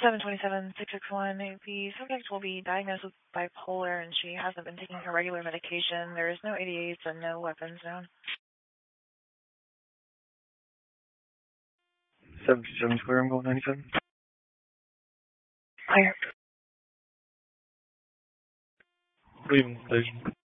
727-661. The subject will be diagnosed with bipolar, and she hasn't been taking her regular medication. There is no 88s and no weapons known. 727 clear, I'm going 97. Clear. Leaving station.